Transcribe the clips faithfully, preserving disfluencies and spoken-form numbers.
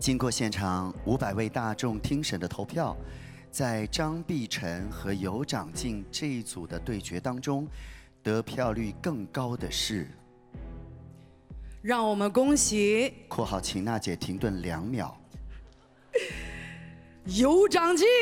经过现场五百位大众听审的投票，在张碧晨和尤长靖这一组的对决当中，得票率更高的是。 让我们恭喜 （括号秦娜姐停顿两秒） 尤长靖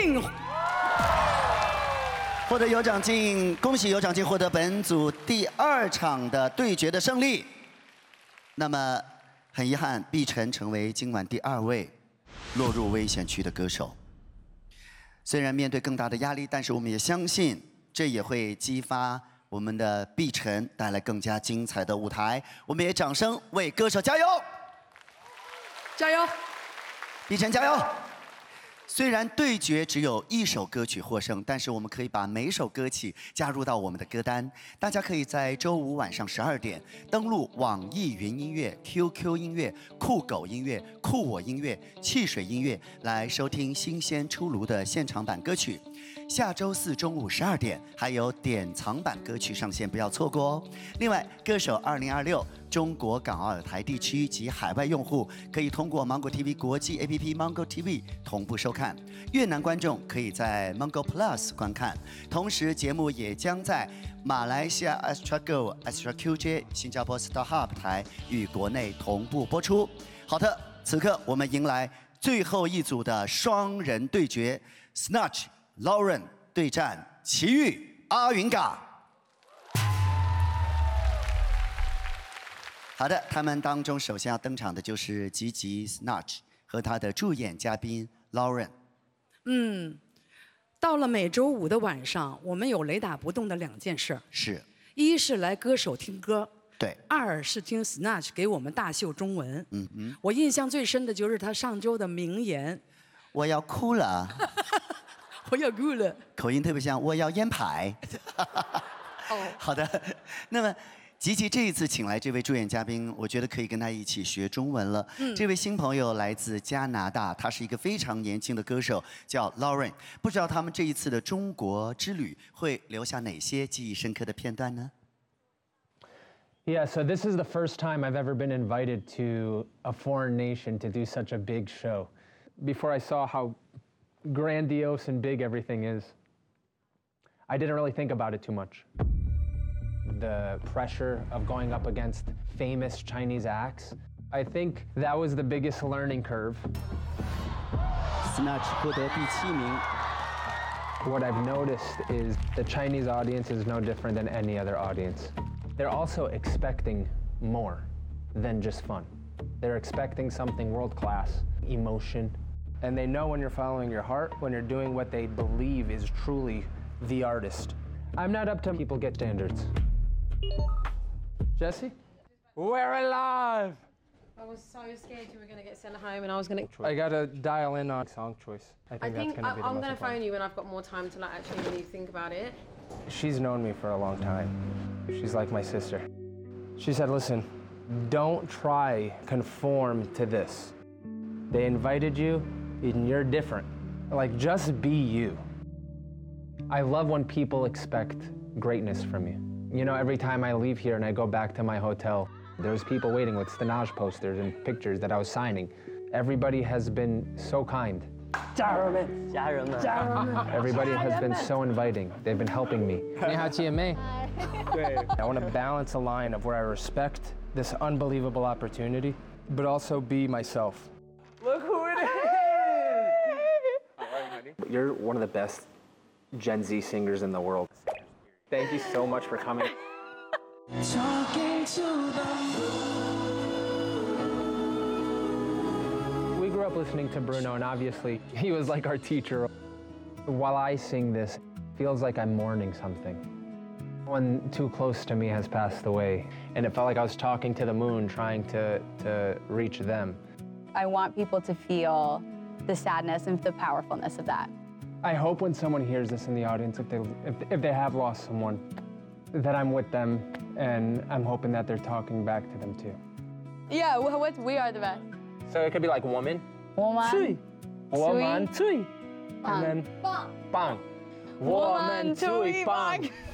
获得尤长靖，恭喜尤长靖获得本组第二场的对决的胜利。那么很遗憾，碧晨成为今晚第二位落入危险区的歌手。虽然面对更大的压力，但是我们也相信，这也会激发我们的碧晨带来更加精彩的舞台。我们也掌声为歌手加油！ 加油！ 碧晨加油！虽然对决只有一首歌曲获胜，但是我们可以把每首歌曲加入到我们的歌单。大家可以在周五晚上十二点登录网易云音乐、Q Q 音乐、酷狗音乐、酷我音乐、汽水音乐来收听新鲜出炉的现场版歌曲。下周四中午十二点还有典藏版歌曲上线，不要错过哦。另外，歌手二零二六中国港澳台地区及海外用户可以通过 Mango T V 国际 A P P Mango T V 同步收看，越南观众可以在 Mango Plus 观看。同时，节目也将在马来西亚 Astra Go、Astra Q J、新加坡 StarHub 台与国内同步播出。好的，此刻我们迎来最后一组的双人对决 ，Snatch、Lauren 对战奇遇、阿云嘎。好的，他们当中首先要登场的就是吉吉 Snatch 和他的助演嘉宾 Lauren。 嗯，到了每周五的晚上，我们有雷打不动的两件事。 是。 一是来歌手听歌。 对。 二是听 Snatch 给我们大秀中文。 嗯嗯。 我印象最深的就是他上周的名言。 我要哭了。 我要哭了。 口音特别像我要烟牌。 哦。 好的，那么。吉吉这一次请来这位助演嘉宾，我觉得可以跟他一起学中文了。嗯，这位新朋友来自加拿大，他是一个非常年轻的歌手，叫 Lauren。不知道他们这一次的中国之旅会留下哪些记忆深刻的片段呢？ Yeah, so this is the first time I've ever been invited to a foreign nation to do such a big show. Before I saw how grandiose and big everything is, I didn't really think about it too much. The pressure of going up against famous Chinese acts, I think that was the biggest learning curve. Snatch 获得第七名。 What I've noticed is the Chinese audience is no different than any other audience. They're also expecting more than just fun. They're expecting something world-class, emotion. And they know when you're following your heart, when you're doing what they believe is truly the artist. I'm not up to people get standards. Jesse? We're alive! I was so scared you were going to get sent home and I was going to... I got to dial in on song choice. I think, I think that's going to be the I'm most going to phone important. you when I've got more time to like actually really think about it. She's known me for a long time. She's like my sister. She said, listen, don't try conform to this. They invited you and you're different. Like, just be you. I love when people expect greatness from you. You know, every time I leave here and I go back to my hotel, there's people waiting with Snatch posters and pictures that I was signing. Everybody has been so kind. Everybody has been so inviting. They've been helping me. I want to balance a line of where I respect this unbelievable opportunity, but also be myself. Look who it is! How are you, honey? You're one of the best Gen Z singers in the world. Thank you so much for coming. We grew up listening to Bruno, and obviously he was like our teacher. While I sing this, it feels like I'm mourning something. One too close to me has passed away, and it felt like I was talking to the moon, trying to, to reach them. I want people to feel the sadness and the powerfulness of that. I hope when someone hears this in the audience, if they, if, if they have lost someone, that I'm with them, and I'm hoping that they're talking back to them too. Yeah, what we are the best. So it could be like woman. Woman. Woman. And then bang. bang. Woman. Bang.